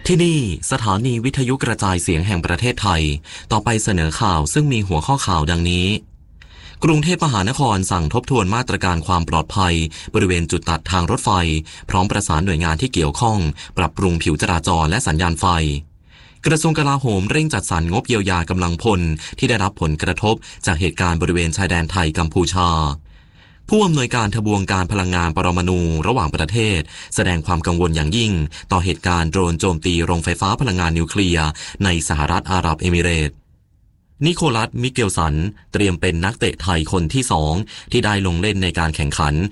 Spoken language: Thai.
ที่นี่สถานีวิทยุกระจายเสียงแห่งประเทศไทยต่อไปเสนอข่าวซึ่งมีหัวข้อข่าวดังนี้กรุงเทพมหานครสั่งทบทวนมาตรการความปลอดภัยบริเวณจุดตัดทางรถไฟพร้อมประสานหน่วยงานที่เกี่ยวข้องปรับปรุงผิวจราจรและสัญญาณไฟกระทรวงกลาโหมเร่งจัดสรรงบเยียวยากำลังพลที่ได้รับผลกระทบจากเหตุการณ์บริเวณชายแดนไทยกัมพูชาผู้อำนวยการทบวงการพลังงานปรมาณูระหว่างประเทศแสดงความกังวลอย่างยิ่งต่อเหตุการณ์โดรนโจมตีโรงไฟฟ้าพลังงานนิวเคลียร์ในสหรัฐอาหรับเอมิเรตส์นิโคลัส มิเกลสันเตรียมเป็นนักเตะไทยคนที่2ที่ได้ลงเล่นในการแข่งขัน